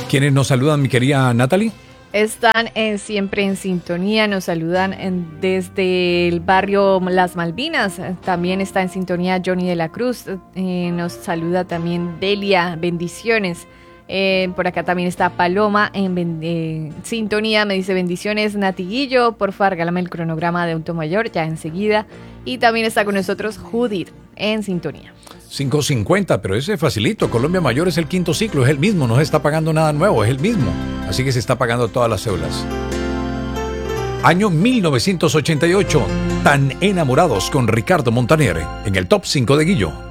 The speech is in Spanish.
¿Quiénes nos saludan, mi querida Natalie? Están siempre en sintonía, nos saludan desde el barrio Las Malvinas. También está en sintonía Johnny de la Cruz, nos saluda también Delia, bendiciones. Por acá también está Paloma en sintonía, me dice bendiciones Natiguillo, porfa regálame el cronograma de Adulto Mayor ya enseguida. Y también está con nosotros Judith en sintonía. 5.50, pero ese facilito. Colombia Mayor es el quinto ciclo, es el mismo, no se está pagando nada nuevo, es el mismo. Así que se está pagando todas las cédulas. Año 1988, Tan enamorados con Ricardo Montaner en el top 5 de Guillo.